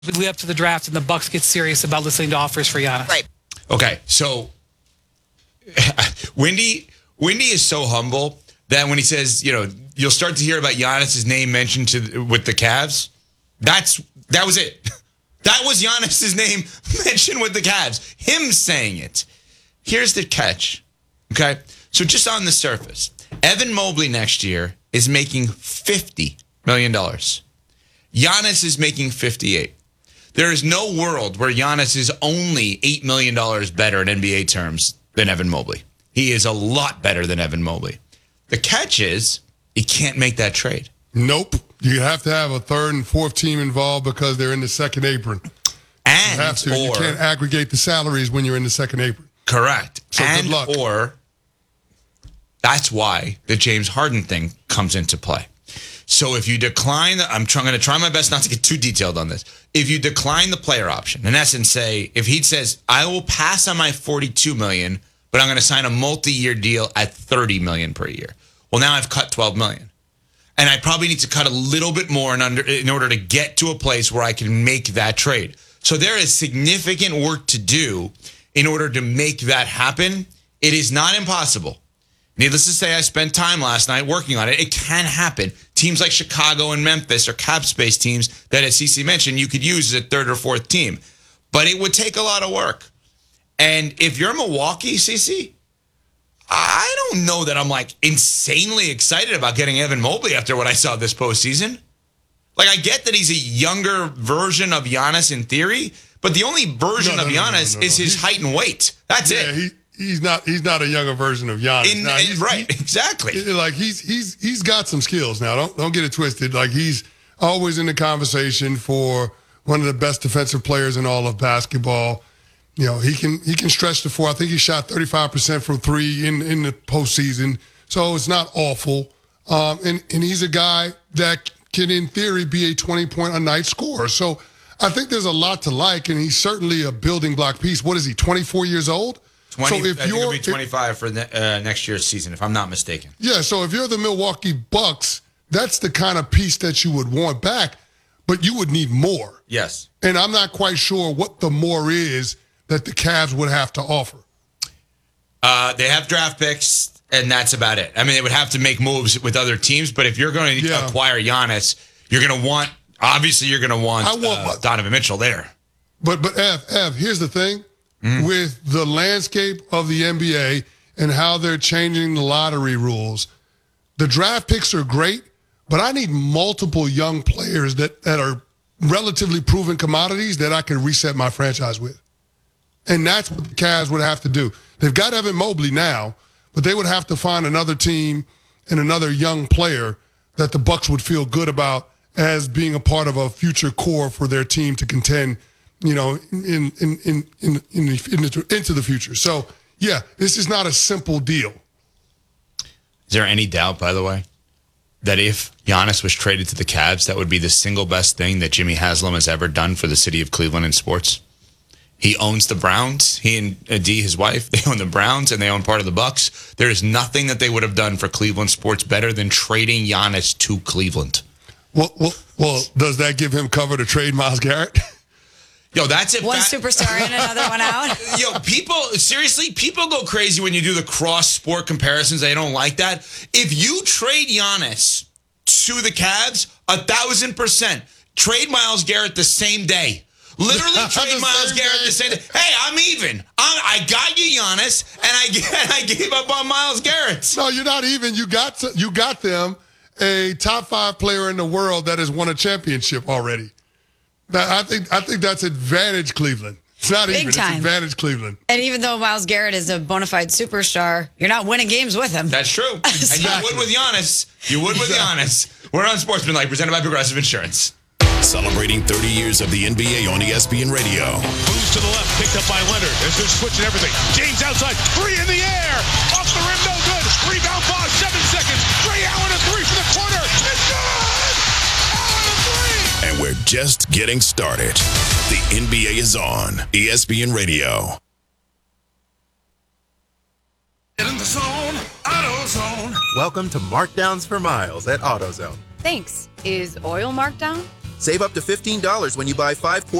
lead up to the draft and the Bucks get serious about listening to offers for Giannis. Right. Okay, so Wendy is so humble that when he says, you'll start to hear about Giannis's name mentioned with the Cavs, that was it. That was Giannis's name mentioned with the Cavs. Him saying it. Here's the catch. Okay? So just on the surface, Evan Mobley next year is making $50 million. Giannis is making $58. There is no world where Giannis is only $8 million better in NBA terms than Evan Mobley. He is a lot better than Evan Mobley. The catch is he can't make that trade. Nope. You have to have a third and fourth team involved because they're in the second apron. And you have to. You can't aggregate the salaries when you're in the second apron. Correct. So good luck. Or that's why the James Harden thing comes into play. So if you decline, I'm going to try my best not to get too detailed on this. If you decline the player option, in essence, say if he says I will pass on my $42 million, but I'm going to sign a multi-year deal at $30 million per year. Well, now I've cut $12 million. And I probably need to cut a little bit more in order to get to a place where I can make that trade. So there is significant work to do in order to make that happen. It is not impossible. Needless to say, I spent time last night working on it. It can happen. Teams like Chicago and Memphis are cap space teams that, as CC mentioned, you could use as a third or fourth team. But it would take a lot of work. And if you're Milwaukee, CC, I don't know that I'm like insanely excited about getting Evan Mobley after what I saw this postseason. Like, I get that he's a younger version of Giannis in theory, but the only version of Giannis is his height and weight. That's it. He's not a younger version of Giannis. Right, exactly. Like he's got some skills now. Don't get it twisted. Like, he's always in the conversation for one of the best defensive players in all of basketball. He can stretch the floor. I think he shot 35% from three in the postseason, so it's not awful. And he's a guy that can, in theory, be a 20-point-a-night scorer. So I think there's a lot to like, and he's certainly a building block piece. What is he, 24 years old? 20, so if I think he'll be 25 for next year's season, if I'm not mistaken. Yeah, so if you're the Milwaukee Bucks, that's the kind of piece that you would want back, but you would need more. Yes. And I'm not quite sure what the more is that the Cavs would have to offer. They have draft picks, and that's about it. I mean, they would have to make moves with other teams, but if you're going to acquire Giannis, you're going to want Donovan Mitchell there. But Ev, here's the thing. With the landscape of the NBA and how they're changing the lottery rules, the draft picks are great, but I need multiple young players that are relatively proven commodities that I can reset my franchise with. And that's what the Cavs would have to do. They've got Evan Mobley now, but they would have to find another team and another young player that the Bucks would feel good about as being a part of a future core for their team to contend, into the future. So, yeah, this is not a simple deal. Is there any doubt, by the way, that if Giannis was traded to the Cavs, that would be the single best thing that Jimmy Haslam has ever done for the city of Cleveland in sports? He owns the Browns. He and Dee, his wife, they own the Browns, and they own part of the Bucks. There is nothing that they would have done for Cleveland sports better than trading Giannis to Cleveland. Well, does that give him cover to trade Myles Garrett? Yo, that's it. One superstar in, another one out. Yo, people go crazy when you do the cross-sport comparisons. They don't like that. If you trade Giannis to the Cavs, 1,000%. Trade Myles Garrett the same day. Literally trade Myles Garrett the same day. Hey, I'm even. I got you, Giannis, and I gave up on Myles Garrett. No, you're not even. You got them a top 5 player in the world that has won a championship already. I think that's advantage Cleveland. It's not Big even. time. It's advantage Cleveland. And even though Myles Garrett is a bona fide superstar, you're not winning games with him. That's true. And you would with Giannis. We're on Sportsmanlike, presented by Progressive Insurance. Celebrating 30 years of the NBA on ESPN Radio. Moves to the left, picked up by Leonard. There's their switch and everything. James outside, 3 in the air. Off the rim, no good. Rebound Bosch, 7 seconds. Ray Allen, a 3 from the corner. It's good! Allen, a 3! And we're just getting started. The NBA is on ESPN Radio. Get in the zone, AutoZone. Welcome to Markdowns for Miles at AutoZone. Thanks. Is oil marked down? Save up to $15 when you buy 5